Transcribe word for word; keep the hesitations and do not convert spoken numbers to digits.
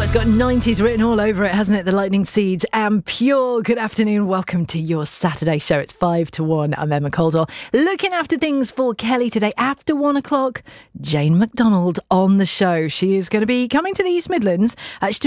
it's got nineties written all over it, hasn't it? The Lightning Seeds and Pure. Good afternoon. Welcome to your Saturday show. It's five to one. I'm Emma Caldwell. Looking after things for Kelly today. After one o'clock, Jane McDonald on the show. She is going to be coming to the East Midlands. Uh, she's